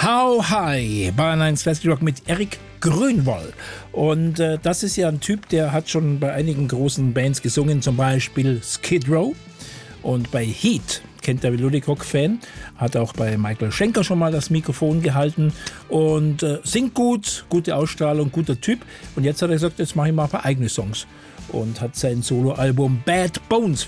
How High, Bayern 1 Classic Rock mit Erik Grönwall. Und das ist ja ein Typ, der hat schon bei einigen großen Bands gesungen, zum Beispiel Skid Row. Und bei Heat, kennt der Ludwig-Rock-Fan, hat auch bei Michael Schenker schon mal das Mikrofon gehalten und singt gut, gute Ausstrahlung, guter Typ. Und jetzt hat er gesagt, jetzt mache ich mal ein paar eigene Songs und hat sein Soloalbum Bad Bones